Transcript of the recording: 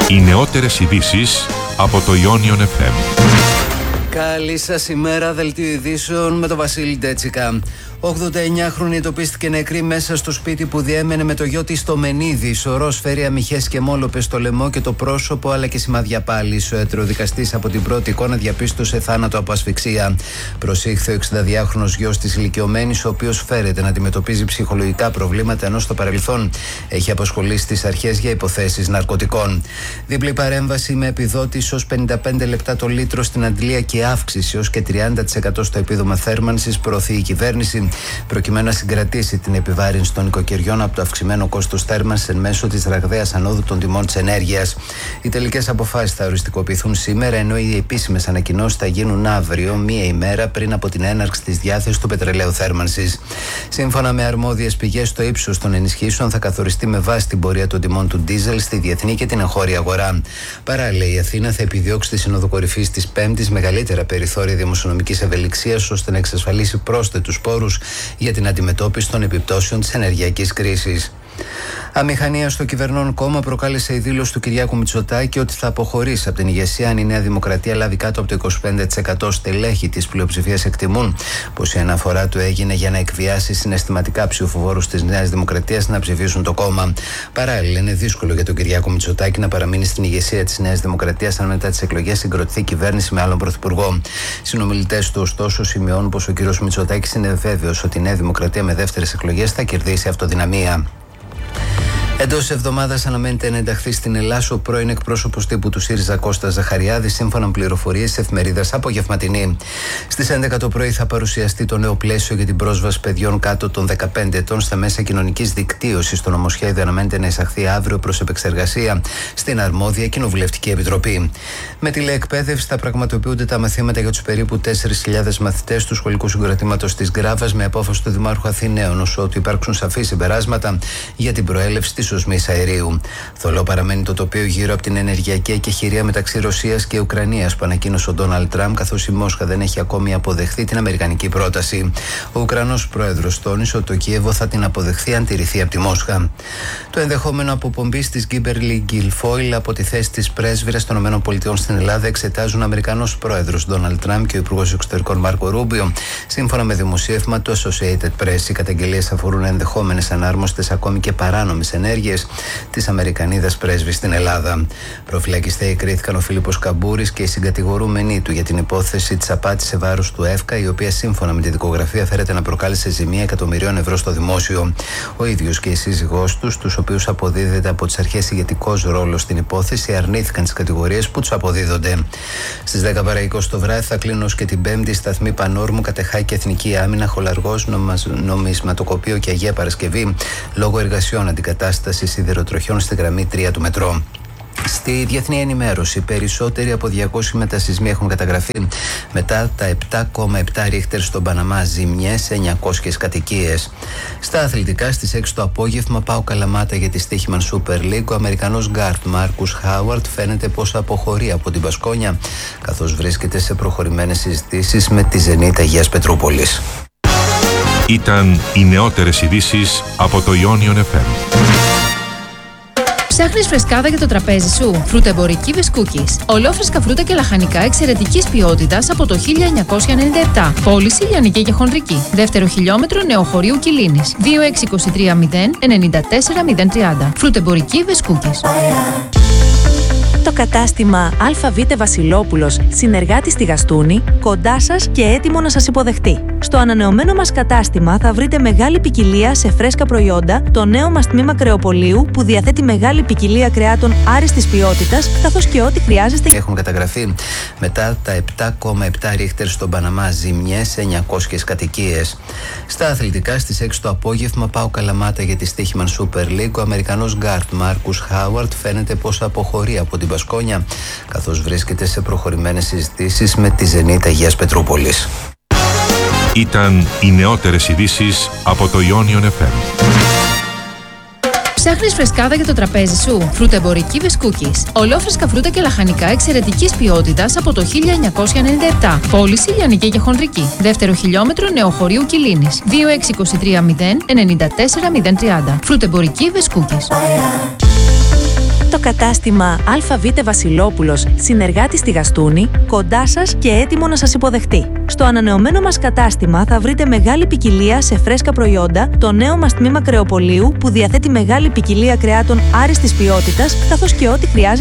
Οι νεότερες ειδήσεις από το Ionion FM. Καλή σας ημέρα, δελτίο ειδήσεων με τον Βασίλη Ντέτσικα. 89χρονη εντοπίστηκε νεκρή μέσα στο σπίτι που διέμενε με το γιο της στο Μενίδη. Σωρός φέρει αμυχές και μόλοπες στο λαιμό και το πρόσωπο, αλλά και σημάδια πάλης. Ο ιατροδικαστής από την πρώτη εικόνα διαπίστωσε θάνατο από ασφυξία. Προσήχθη ο 62χρονος γιος της ηλικιωμένης, ο οποίος φέρεται να αντιμετωπίζει ψυχολογικά προβλήματα, ενώ στο παρελθόν έχει απασχολήσει τις αρχές για υποθέσεις ναρκωτικών. Διπλή παρέμβαση με επιδότηση ως 55 λεπτά το λίτρο στην αντλία και αύξηση ως και 30% στο επίδομα θέρμανσης προωθεί η κυβέρνηση, προκειμένου να συγκρατήσει την επιβάρυνση των οικοκυριών από το αυξημένο κόστος θέρμανσης εν μέσω της ραγδαίας ανόδου των τιμών της ενέργειας. Οι τελικές αποφάσεις θα οριστικοποιηθούν σήμερα, ενώ οι επίσημες ανακοινώσεις θα γίνουν αύριο, μία ημέρα πριν από την έναρξη της διάθεσης του πετρελαίου θέρμανσης. Σύμφωνα με αρμόδιες πηγές, το ύψος των ενισχύσεων θα καθοριστεί με βάση την πορεία των τιμών του ντίζελ στη διεθνή και την εγχώρια αγορά. Παράλληλα, η Αθήνα θα επιδιώξει τη Σύνοδο Κορυφής της Πέμπτης μεγαλύτερα περιθώρια δημοσιονομικής ευελιξίας, ώστε να εξασφαλίσει πρόσθετους πόρους για την αντιμετώπιση των επιπτώσεων της ενεργειακής κρίσης. Αμηχανία στο κυβερνών κόμμα προκάλεσε η δήλωση του Κυριάκου Μητσοτάκη ότι θα αποχωρήσει από την ηγεσία αν η Νέα Δημοκρατία λάβει κάτω από το 25%. Στελέχη της πλειοψηφίας εκτιμούν πως η αναφορά του έγινε για να εκβιάσει συναισθηματικά ψηφοφόρους της Νέας Δημοκρατίας να ψηφίσουν το κόμμα. Παράλληλα, είναι δύσκολο για τον Κυριάκο Μητσοτάκη να παραμείνει στην ηγεσία της Νέας Δημοκρατίας αν μετά τις εκλογές συγκροτηθεί κυβέρνηση με άλλον πρωθυπουργό. Συνομιλητές του, ωστόσο, σημειώνουν πως ο κ. Μητσοτάκης είναι βέβαιος ότι η Νέα Δημοκρατία με δεύτερες εκλογές θα κερδίσει αυτοδυναμία. Εντός εβδομάδας αναμένεται να ενταχθεί στην Ελλάδα ο πρώην εκπρόσωπος τύπου του ΣΥΡΙΖΑ Κώστας Ζαχαριάδης, σύμφωνα με πληροφορίες της εφημερίδας Απογευματινή. Στις 11 το πρωί θα παρουσιαστεί το νέο πλαίσιο για την πρόσβαση παιδιών κάτω των 15 ετών στα μέσα κοινωνικής δικτύωσης. Το νομοσχέδιο αναμένεται να εισαχθεί αύριο προς επεξεργασία στην αρμόδια Κοινοβουλευτική Επιτροπή. Με τηλεεκπαίδευση θα πραγματοποιούνται τα μαθήματα για τους περίπου 4.000 μαθητές του σχολικού συγκροτήματος της Γκράβας, με απόφαση του Δημάρχου Αθηναίων, όσο ότι υπάρξουν σαφή συμπεράσματα για την προέλευση της οσμής αερίου. Θολό παραμένει το τοπίο γύρω από την ενεργειακή εκεχηρία μεταξύ Ρωσίας και Ουκρανίας που ανακοίνωσε ο Ντόναλντ Τραμπ, καθώς η Μόσχα δεν έχει ακόμη αποδεχθεί την αμερικανική πρόταση. Ο Ουκρανός πρόεδρος τόνισε ότι το Κίεβο θα την αποδεχθεί αν τηρηθεί από τη Μόσχα. Το ενδεχόμενο αποπομπής της Γκίμπερλι Γκιλφόιλ από τη θέση της πρέσβυρας των ΗΠΑ στην Ελλάδα εξετάζουν ο Αμερικανός πρόεδρος Ντόναλντ Τραμπ και ο Υπουργός Εξωτερικών Μάρκο Ρούμπιο, σύμφωνα με δημοσίευμα του Associated Press. Οι καταγγελίες αφορούν ενδεχόμενες ανάρμοστες ακόμη και παράνομες ενέργειες της Αμερικανίδας πρέσβης στην Ελλάδα. Προφυλακιστέοι κρίθηκαν ο Φίλιππος Καμπούρης και οι συγκατηγορούμενοι του για την υπόθεση της απάτης σε βάρος του ΕΦΚΑ, η οποία σύμφωνα με τη δικογραφία φέρεται να προκάλεσε ζημία εκατομμυρίων ευρώ στο δημόσιο. Ο ίδιος και η σύζυγός τους, τους οποίους αποδίδεται από τις αρχές ηγετικός ρόλος στην υπόθεση, αρνήθηκαν τις κατηγορίες που τους αποδίδονται. Στις 10 παρά 20 το βράδυ θα κλείνουν ως και την Πέμπτη σταθμή Πανόρμου, Κατεχάκη, Εθνική Άμυνα, Χολαργός, Νομισματοκοπείο και Αγία Παρασκευή, λόγω εργασιών αντικατάστασης σιδηροτροχιών στη γραμμή 3 του μετρό. Στη διεθνή ενημέρωση, περισσότεροι από 200 μετασυσμοί έχουν καταγραφεί μετά τα 7,7 ρίχτερ στον Παναμά, ζημιές σε 900 κατοικίες. Στα αθλητικά, στις 6 το απόγευμα, ΠΑΟΚ Καλαμάτα για τη Στίχημαν Super League. Ο Αμερικανός γκάρτ Μάρκους Χάουαρτ φαίνεται πως αποχωρεί από την Πασκόνια, καθώς βρίσκεται σε προχωρημένες συζητήσεις με τη Zenit Αγίας Πετρούπολης. Ήταν οι νεότερες ειδήσεις από το Ionion FM. Ψάχνεις φρεσκάδα για το τραπέζι σου? Φρουτεμπορική Βεσκούκης. Ολόφρεσκα φρούτα και λαχανικά εξαιρετικής ποιότητας από το 1997. Πώληση λιανική και χονδρική. Δεύτερο χιλιόμετρο Νεοχωρίου Κιλίνης. 2623 094 030. Φρουτεμπορική Βεσκούκης. Το κατάστημα ΑΒ Βασιλόπουλος, συνεργάτη στη Γαστούνη, κοντά σας και έτοιμο να σας υποδεχτεί. Στο ανανεωμένο μας κατάστημα θα βρείτε μεγάλη ποικιλία σε φρέσκα προϊόντα, το νέο μας τμήμα κρεοπωλείου που διαθέτει μεγάλη ποικιλία κρεάτων άριστης ποιότητας, καθώς και ό,τι χρειάζεστε. Έχουν καταγραφεί μετά τα 7,7 ρίχτερ στον Παναμά, ζημιές σε 900 κατοικίες. Στα αθλητικά, στις 6 το απόγευμα, ΠΑΟΚ Καλαμάτα για τη Στίχημαν Super League. Ο Αμερικανός γκάρτ Μάρκους Χάουαρτ φαίνεται πως αποχωρεί από την Πασκόνια, καθώς βρίσκεται σε προχωρημένες συζητήσεις με τη Zenit Αγίας Πετρούπολης. Ήταν οι νεότερες ειδήσεις από το Ionion FM. Ψάχνεις φρεσκάδα για το τραπέζι σου? Φρουτεμπορική Βεσκούκης. Ολόφρεσκα φρούτα και λαχανικά εξαιρετικής ποιότητας από το 1997. Πώληση λιανική και χονδρική. Δεύτερο χιλιόμετρο Νεοχωρίου Κιλίνης. 2623 094 030. Φρουτεμπορική Βεσκούκης. Το κατάστημα ΑΒ Βασιλόπουλος, συνεργάτη στη Γαστούνη, κοντά σας και έτοιμο να σας υποδεχτεί. Στο ανανεωμένο μας κατάστημα θα βρείτε μεγάλη ποικιλία σε φρέσκα προϊόντα, το νέο μας τμήμα κρεοπωλείου που διαθέτει μεγάλη ποικιλία κρεάτων άριστης ποιότητας, καθώς και ό,τι χρειάζεται